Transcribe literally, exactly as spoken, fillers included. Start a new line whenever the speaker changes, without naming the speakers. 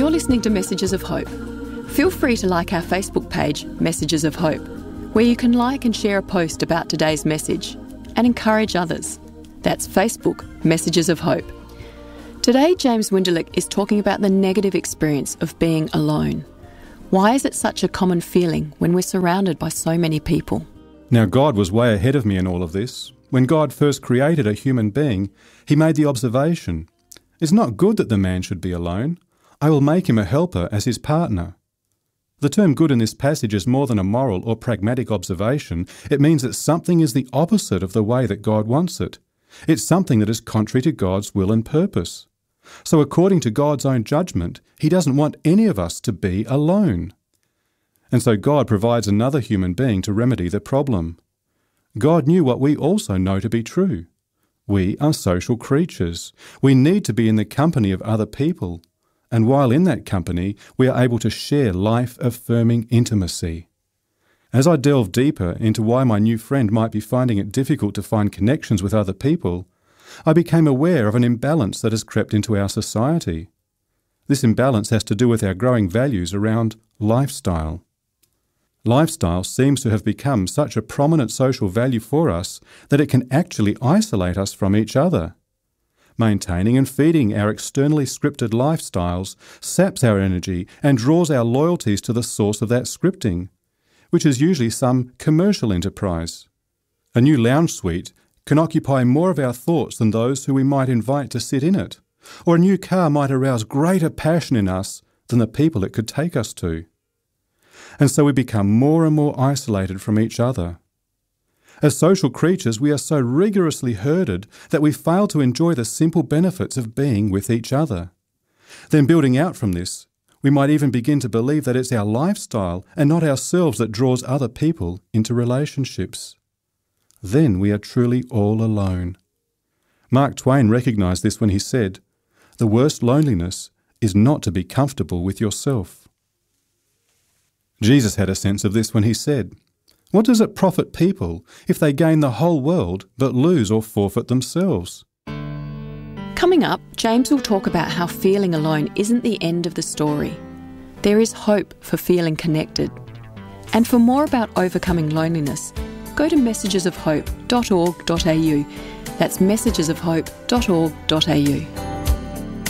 You're listening to Messages of Hope. Feel free to like our Facebook page, Messages of Hope, where you can like and share a post about today's message and encourage others. That's Facebook, Messages of Hope. Today, James Winderlich is talking about the negative experience of being alone. Why is it such a common feeling when we're surrounded by so many people?
Now, God was way ahead of me in all of this. When God first created a human being, he made the observation, "It's not good that the man should be alone. I will make him a helper as his partner." The term good in this passage is more than a moral or pragmatic observation. It means that something is the opposite of the way that God wants it. It's something that is contrary to God's will and purpose. So according to God's own judgment, he doesn't want any of us to be alone. And so God provides another human being to remedy the problem. God knew what we also know to be true. We are social creatures. We need to be in the company of other people. And while in that company, we are able to share life-affirming intimacy. As I delved deeper into why my new friend might be finding it difficult to find connections with other people, I became aware of an imbalance that has crept into our society. This imbalance has to do with our growing values around lifestyle. Lifestyle seems to have become such a prominent social value for us that it can actually isolate us from each other. Maintaining and feeding our externally scripted lifestyles saps our energy and draws our loyalties to the source of that scripting, which is usually some commercial enterprise. A new lounge suite can occupy more of our thoughts than those who we might invite to sit in it, or a new car might arouse greater passion in us than the people it could take us to. And so we become more and more isolated from each other. As social creatures, we are so rigorously herded that we fail to enjoy the simple benefits of being with each other. Then building out from this, we might even begin to believe that it's our lifestyle and not ourselves that draws other people into relationships. Then we are truly all alone. Mark Twain recognised this when he said, "The worst loneliness is not to be comfortable with yourself." Jesus had a sense of this when he said, "What does it profit people if they gain the whole world but lose or forfeit themselves?"
Coming up, James will talk about how feeling alone isn't the end of the story. There is hope for feeling connected. And for more about overcoming loneliness, go to messages of hope dot org dot a u. That's messages of hope dot org dot a u.